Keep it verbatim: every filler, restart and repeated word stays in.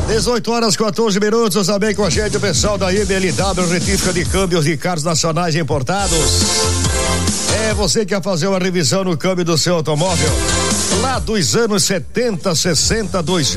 dezoito horas, quatorze minutos, também com a gente o pessoal da I B L W, retífica de câmbios de carros nacionais importados. É, você que quer fazer uma revisão no câmbio do seu automóvel, lá dos anos setenta, sessenta, dois